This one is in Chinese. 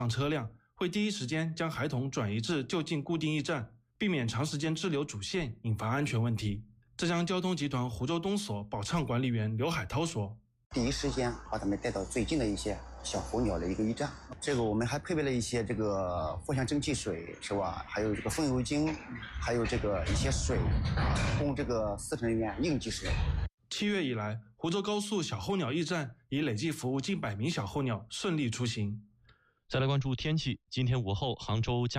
车辆会第一时间将孩童转移至就近固定驿站，避免长时间滞留主线，引发安全问题。浙江交通集团湖州东所保畅管理员刘海涛说， 第一时间把他们带到最近的一些小候鸟的一个驿站。这个我们还配备了一些这个藿香正气水，是吧？还有这个风油精，还有这个一些水，供这个4成人员应急使用。 7月以来，湖州高速小候鸟驿站已累计服务近100名小候鸟顺利出行。 再来关注天气，今天午后杭州